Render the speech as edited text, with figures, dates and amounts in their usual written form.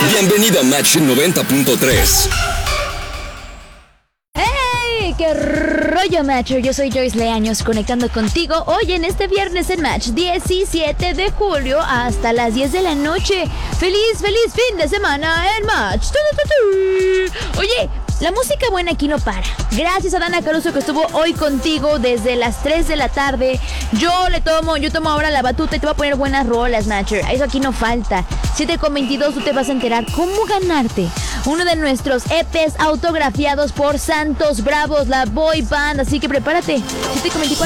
Bienvenido a Match 90.3. ¡Hey! ¡Qué rollo, Matcher! Yo soy Joyce Leaños, conectando contigo hoy en este viernes en Match 17 de julio hasta las 10 de la noche. ¡Feliz fin de semana en Match! Oye, la música buena aquí no para. Gracias a Dana Caruso que estuvo hoy contigo desde las 3 de la tarde. Yo tomo ahora la batuta y te voy a poner buenas rolas, Matcher. Eso aquí no falta. 7:22 tú te vas a enterar cómo ganarte uno de nuestros EPs autografiados por Santos Bravos, la boy band. Así que prepárate. 7:24.